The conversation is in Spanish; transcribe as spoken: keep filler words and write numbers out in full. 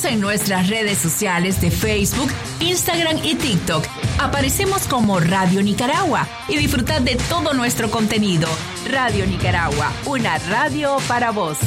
en nuestras redes sociales de Facebook, Instagram y TikTok. Aparecemos como Radio Nicaragua y disfrutad de todo nuestro contenido. Radio Nicaragua, una radio para vos.